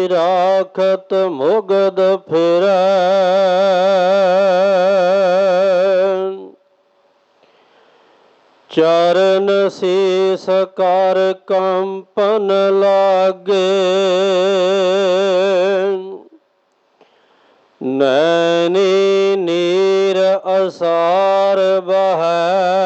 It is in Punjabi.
राखत मुगद फिरै। चरण शीस कर कंपन लागे, नैनी नीर असार बहै।